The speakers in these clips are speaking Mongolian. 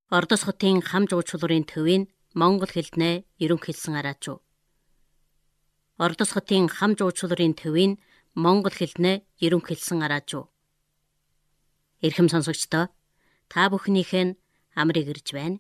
Ордос хотын хам жуулчлалын төвийн монгол хэлнээ ерөнхийлсэн араачуу. Ордос хотын хам жуулчлалын төвийн монгол хэлнээ ерөнхийлсэн араачуу. Эрхэм сонсогчдоо, та бүхнийхээ нь амрыг ирж байна.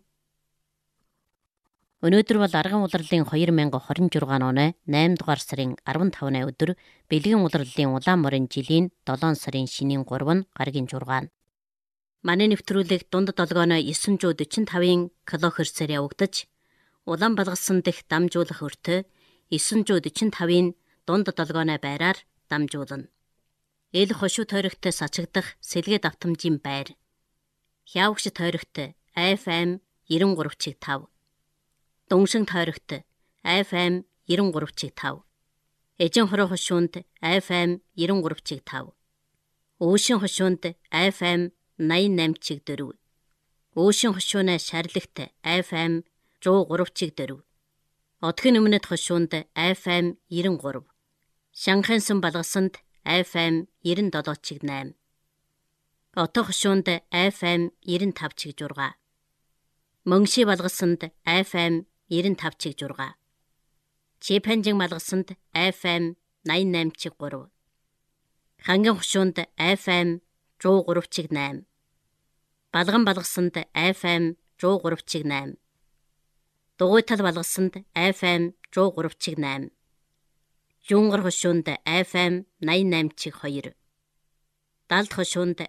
Өнөөдөр бол арган улирлын 2026 оны 8 дугаар сарын 15-ны өдөр бэлгэн улирлын улаан морин жилийн 7 сарын шинийн 3 гаргийн 6. Манай нэвтрүүлэг дунд долгооно 945-ын килохерцээр явагдаж, улаан балгасан дэх дамжуулах өртөө 945-ын дунд долгооны байраар дамжуулна. Эл хошуу тойрогт сачигдах сэлгээ давтамжийн байр. Хявагш тойрогт FM 93.5. Дуншин тойрогт FM 93.5. Эжин хороо хошуунд FM 93.5. Өшин хошуунд FM 88.4. Өшин хошууны шарлагт FM 103.4. Одгийн өмнөд хошуунд FM 93. Шанхайсан балгасанд FM 97.8. Отоо хошуунд FM 95.6. Мөнши балгасанд FM 95.6. Чипэнжин балгасанд FM 88.3. Ханган хошуунд FM 103.8. Балган балгасанд FM 103.8. Дугуйтал балгасанд FM 103.8. Жунгар хошуунд FM 88.2. Далд хошуунд